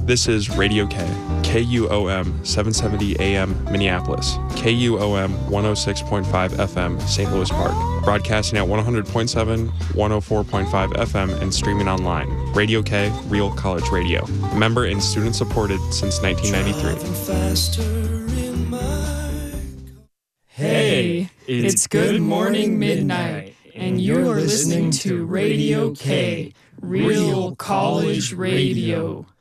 This is Radio K, KUOM 770 AM Minneapolis, KUOM 106.5 FM St. Louis Park, broadcasting at 100.7, 104.5 FM, and streaming online. Radio K, Real College Radio. Member and student supported since 1993. Hey, it's Good Morning Midnight, and you're listening to Radio K, Real College Radio.